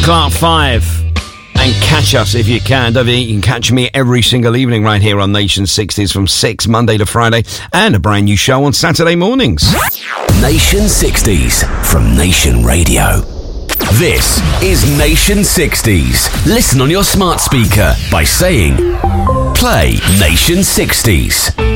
Clark 5. And catch us if you can. Don't forget, you can catch me every single evening right here on Nation 60s from 6 Monday to Friday, and a brand new show on Saturday mornings. Nation 60s from Nation Radio. This is Nation 60s. Listen on your smart speaker by saying, play Nation 60s.